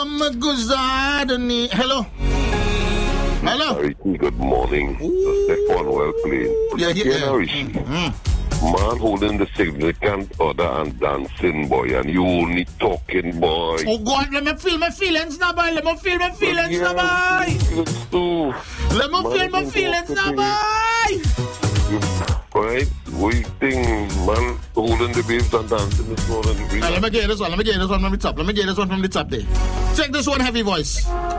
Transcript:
Hello. Good morning. Stefan, well played. Man holding the significant other and dancing, boy, and you only talking, boy. Oh, God, let me feel my feelings now, boy. Let me feel my feelings now, boy. Let me feel my feelings now, boy. Right? Waiting, man, holding the babes and dancing this morning. Let me get this one from the top. Let me get this one from the top there. Check this one, heavy voice.